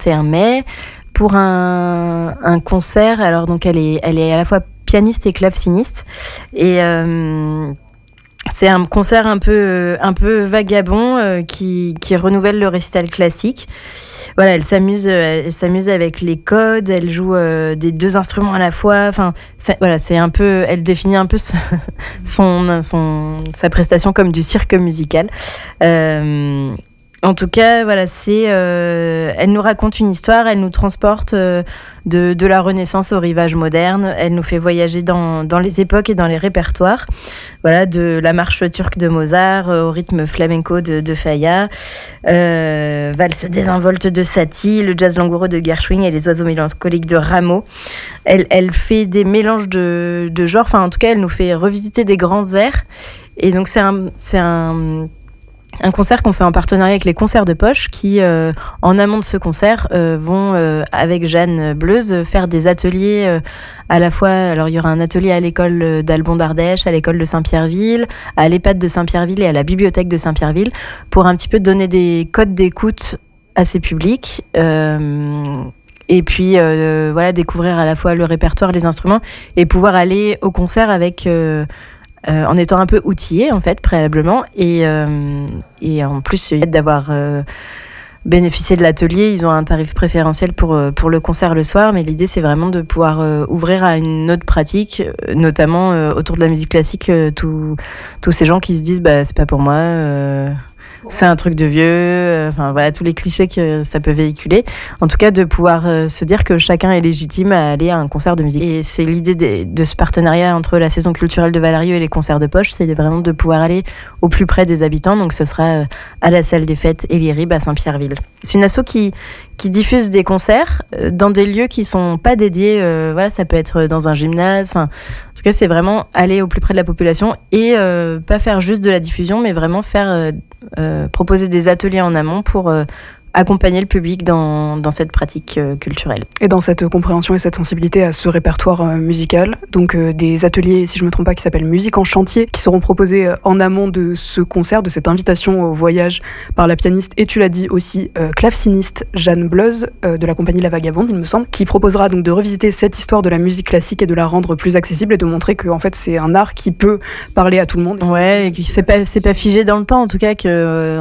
21 mai pour un concert. Alors donc elle est à la fois pianiste et claveciniste et c'est un concert un peu vagabond qui renouvelle le récital classique. Voilà, elle s'amuse avec les codes, elle joue des deux instruments à la fois. Enfin, c'est un peu, elle définit un peu sa prestation comme du cirque musical. En tout cas, voilà, elle nous raconte une histoire, elle nous transporte de la Renaissance au rivage moderne, elle nous fait voyager dans les époques et dans les répertoires, voilà, de la marche turque de Mozart au rythme flamenco de Falla, valse désinvolte de Satie, le jazz langoureux de Gershwin et les oiseaux mélancoliques de Rameau. Elle fait des mélanges de genres, enfin en tout cas, elle nous fait revisiter des grands airs, et donc c'est un concert qu'on fait en partenariat avec les concerts de poche qui, en amont de ce concert, vont, avec Jeanne Bleuze, faire des ateliers à la fois... Alors, il y aura un atelier à l'école d'Albon d'Ardèche, à l'école de Saint-Pierreville, à l'EHPAD de Saint-Pierreville et à la bibliothèque de Saint-Pierreville pour un petit peu donner des codes d'écoute à ces publics. Et puis, voilà, découvrir à la fois le répertoire, les instruments et pouvoir aller au concert avec... en étant un peu outillé en fait préalablement et en plus d'avoir bénéficié de l'atelier, ils ont un tarif préférentiel pour le concert le soir, mais l'idée c'est vraiment de pouvoir ouvrir à une autre pratique, notamment autour de la musique classique, tous ces gens qui se disent c'est pas pour moi, c'est un truc de vieux, enfin voilà, tous les clichés que ça peut véhiculer. En tout cas, de pouvoir se dire que chacun est légitime à aller à un concert de musique. Et c'est l'idée de ce partenariat entre la saison culturelle de Valarieux et les concerts de poche, c'est vraiment de pouvoir aller au plus près des habitants. Donc ce sera à la salle des fêtes Élyrib à Saint-Pierreville. C'est une asso qui diffuse des concerts dans des lieux qui sont pas dédiés. Voilà, ça peut être dans un gymnase. Enfin, en tout cas, c'est vraiment aller au plus près de la population et pas faire juste de la diffusion, mais vraiment faire proposer des ateliers en amont pour accompagner le public dans cette pratique culturelle. Et dans cette compréhension et cette sensibilité à ce répertoire musical, donc des ateliers, si je ne me trompe pas, qui s'appellent Musique en chantier, qui seront proposés en amont de ce concert, de cette invitation au voyage par la pianiste, et tu l'as dit aussi, claveciniste Jeanne Bleuze, de la compagnie La Vagabonde, il me semble, qui proposera donc de revisiter cette histoire de la musique classique et de la rendre plus accessible et de montrer que en fait, c'est un art qui peut parler à tout le monde. Ouais, et que c'est pas figé dans le temps, en tout cas, que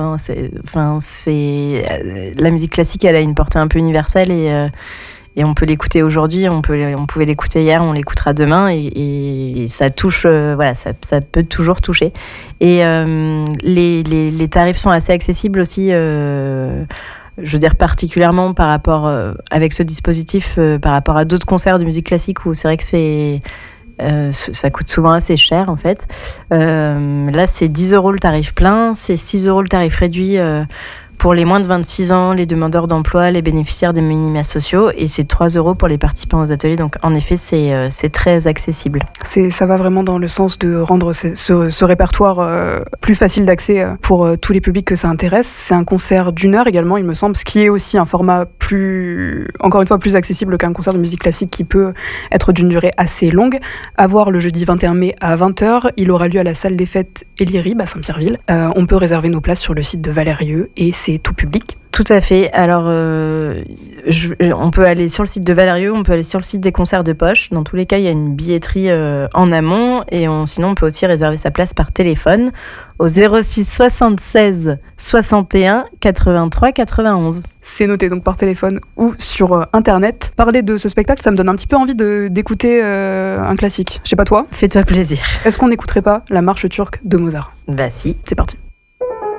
la musique classique, elle a une portée un peu universelle et on peut l'écouter aujourd'hui, on pouvait l'écouter hier, on l'écoutera demain et ça touche, voilà, ça peut toujours toucher. Et les tarifs sont assez accessibles aussi, je veux dire particulièrement par rapport, avec ce dispositif, par rapport à d'autres concerts de musique classique où c'est vrai que ça coûte souvent assez cher en fait. Là, c'est 10 € le tarif plein, c'est 6 € le tarif réduit pour les moins de 26 ans, les demandeurs d'emploi, les bénéficiaires des minima sociaux, et c'est 3 € pour les participants aux ateliers. Donc en effet, c'est très accessible. Ça va vraiment dans le sens de rendre ce répertoire plus facile d'accès pour tous les publics que ça intéresse. C'est un concert d'1 heure également, il me semble, ce qui est aussi un format encore une fois, plus accessible qu'un concert de musique classique qui peut être d'une durée assez longue. À voir le jeudi 21 mai à 20h, il aura lieu à la salle des fêtes Élyrib à Saint-Pierreville. On peut réserver nos places sur le site de Valarieux et c'est tout public. Tout à fait. Alors, on peut aller sur le site de Valarieux, on peut aller sur le site des concerts de poche. Dans tous les cas, il y a une billetterie en amont et sinon, on peut aussi réserver sa place par téléphone au 06 76 61 83 91. C'est noté donc par téléphone ou sur Internet. Parler de ce spectacle, ça me donne un petit peu envie d'écouter un classique. Je sais pas toi. Fais-toi plaisir. Est-ce qu'on n'écouterait pas la marche turque de Mozart ? Bah si. C'est parti.